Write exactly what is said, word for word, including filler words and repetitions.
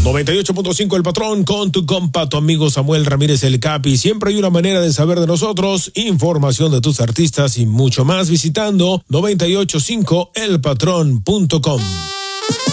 noventa y ocho punto cinco El Patrón con tu compa, tu amigo Samuel Ramírez el Capi. Siempre hay una manera de saber de nosotros, información de tus artistas y mucho más visitando noventa y ocho punto cinco el patrón punto com.